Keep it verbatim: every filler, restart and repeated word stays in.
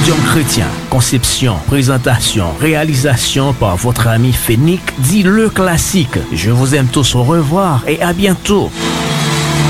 Podium Chrétien, conception, présentation, réalisation par votre ami Fénique, dit le classique. Je vous aime tous, au revoir et à bientôt.